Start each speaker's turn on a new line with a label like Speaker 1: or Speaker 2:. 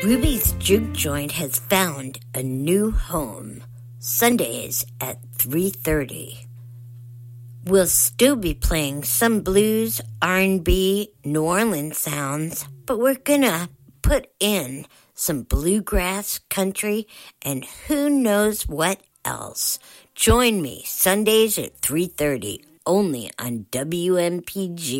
Speaker 1: Ruby's Juke Joint has found a new home. Sundays at 3:30. We'll still be playing some blues, R&B, New Orleans sounds, but we're gonna put in some bluegrass, country, and who knows what else. Join me Sundays at 3:30, only on WMPG.